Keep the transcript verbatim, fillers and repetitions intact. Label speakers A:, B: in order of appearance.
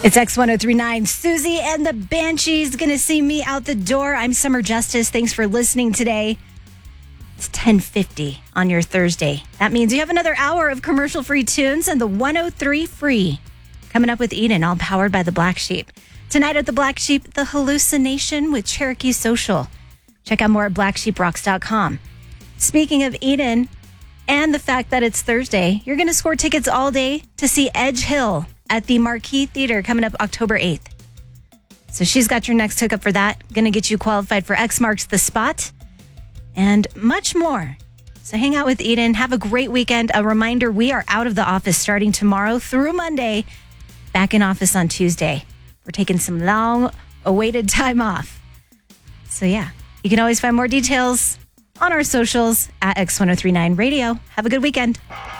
A: It's X ten thirty-nine. Susie and the Banshees going to see me out the door. I'm Summer Justice. Thanks for listening today. It's ten fifty on your Thursday. That means you have another hour of commercial-free tunes and the one oh three free. Coming up with Eden, all powered by the Black Sheep. Tonight at the Black Sheep, The Hallucination with Cherokee Social. Check out more at black sheep rocks dot com. Speaking of Eden and the fact that it's Thursday, you're going to score tickets all day to see Edge Hill at the Marquee Theater coming up October eighth. So she's got your next hookup for that. Going to get you qualified for X Marks the Spot and much more. So hang out with Eden. Have a great weekend. A reminder, we are out of the office starting tomorrow through Monday. Back in office on Tuesday. We're taking some long-awaited time off. So yeah, you can always find more details on our socials at X ten thirty-nine Radio. Have a good weekend.